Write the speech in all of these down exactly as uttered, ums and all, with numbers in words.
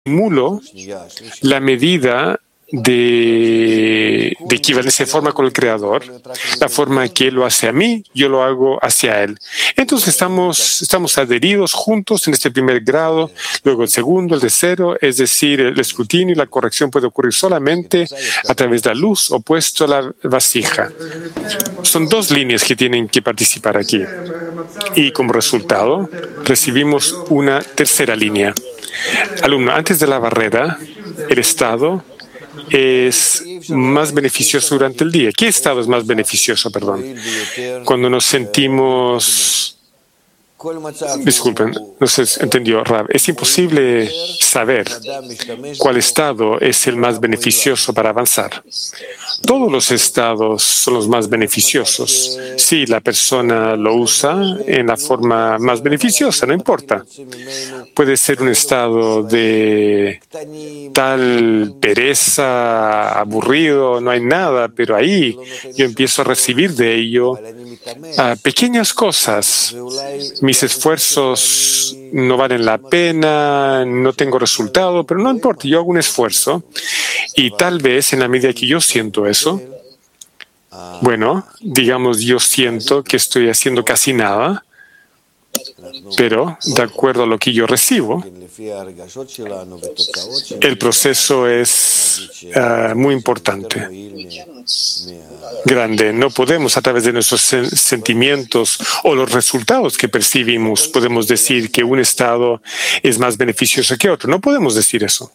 simulo la medida de, de equivalencia de forma con el Creador, la forma que Él lo hace a mí, yo lo hago hacia Él. Entonces estamos, estamos adheridos juntos en este primer grado, luego el segundo, el tercero, es decir, el escrutinio y la corrección puede ocurrir solamente a través de la luz opuesto a la vasija. Son dos líneas que tienen que participar aquí. Y como resultado, recibimos una tercera línea. Alumno, antes de la barrera, el estado es más beneficioso durante el día. ¿Qué estado es más beneficioso, perdón? Cuando nos sentimos... Disculpen, no se entendió, Rab. Es imposible saber cuál estado es el más beneficioso para avanzar. Todos los estados son los más beneficiosos. Si la persona lo usa en la forma más beneficiosa, no importa. Puede ser un estado de tal pereza, aburrido, no hay nada, pero ahí yo empiezo a recibir de ello uh, pequeñas cosas. Mis esfuerzos no valen la pena, no tengo resultado, pero no importa, yo hago un esfuerzo y tal vez en la medida que yo siento eso, bueno, digamos, yo siento que estoy haciendo casi nada, pero de acuerdo a lo que yo recibo, el proceso es uh, muy importante, grande. No podemos, a través de nuestros sen sentimientos o los resultados que percibimos, podemos decir que un estado es más beneficioso que otro. No podemos decir eso.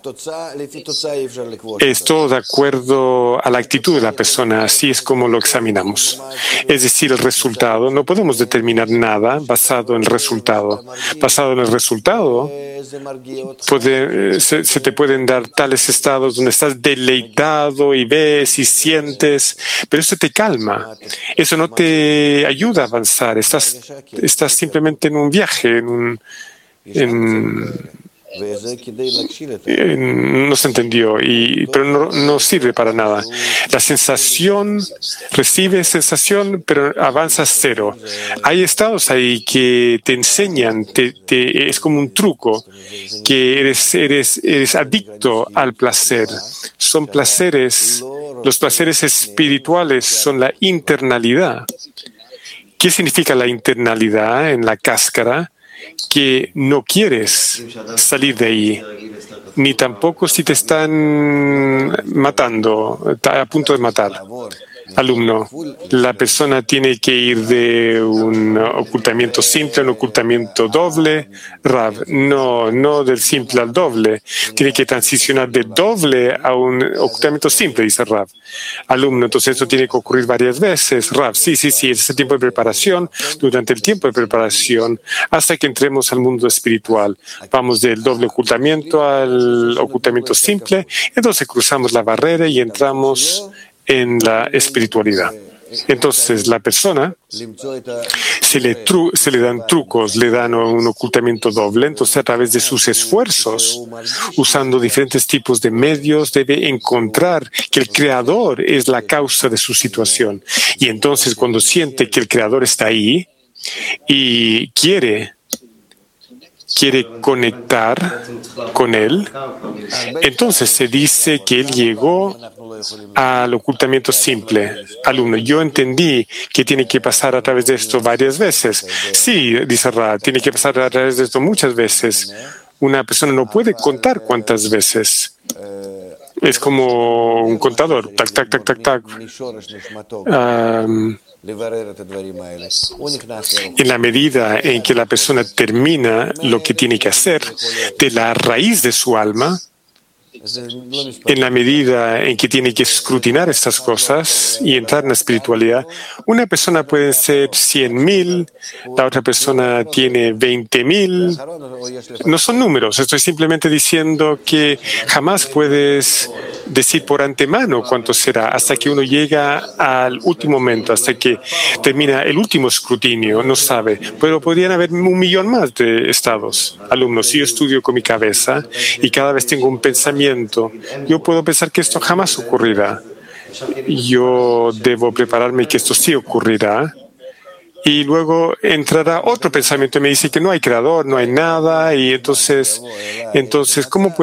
Es todo de acuerdo a la actitud de la persona, así es como lo examinamos. Es decir, el resultado, no podemos determinar nada basado en el resultado. Basado en el resultado, puede, se, se te pueden dar tales estados donde estás deleitado y ves y sientes, pero eso te calma. Eso no te ayuda a avanzar. Estás, estás simplemente en un viaje, en un... En, no se entendió, y, pero no, no sirve para nada. La sensación, recibe sensación, pero avanza cero. Hay estados ahí que te enseñan, te, te, es como un truco, que eres, eres, eres adicto al placer. Son placeres, los placeres espirituales son la internalidad. ¿Qué significa la internalidad en la cáscara? Que no quieres salir de ahí, ni tampoco si te están matando, a punto de matar. Alumno, la persona tiene que ir de un ocultamiento simple a un ocultamiento doble. Rav, no, no del simple al doble. Tiene que transicionar de doble a un ocultamiento simple, dice Rav. Alumno, entonces esto tiene que ocurrir varias veces. Rav, sí, sí, sí, es el tiempo de preparación, durante el tiempo de preparación, hasta que entremos al mundo espiritual. Vamos del doble ocultamiento al ocultamiento simple, entonces cruzamos la barrera y entramos en la espiritualidad. Entonces, la persona se le, tru se le dan trucos, le dan un ocultamiento doble. Entonces, a través de sus esfuerzos, usando diferentes tipos de medios, debe encontrar que el Creador es la causa de su situación. Y entonces, cuando siente que el Creador está ahí y quiere quiere conectar con Él, entonces se dice que Él llegó al ocultamiento simple. Alumno, yo entendí que tiene que pasar a través de esto varias veces. Sí, dice Ra, tiene que pasar a través de esto muchas veces. Una persona no puede contar cuántas veces. Es como un contador. Tac, tac, tac, tac, tac. Um, en la medida en que la persona termina lo que tiene que hacer de la raíz de su alma, en la medida en que tiene que escrutinar estas cosas y entrar en la espiritualidad, una persona puede ser cien mil, la otra persona tiene veinte mil. No son números, estoy simplemente diciendo que jamás puedes decir por antemano cuánto será hasta que uno llega al último momento, hasta que termina el último escrutinio, no sabe. Pero podrían haber un millón más de estados. Alumnos, si yo estudio con mi cabeza y cada vez tengo un pensamiento, yo puedo pensar que esto jamás ocurrirá. Yo debo prepararme que esto sí ocurrirá. y luego entrará otro pensamiento y me dice que no hay creador, no hay nada, y entonces, entonces, ¿cómo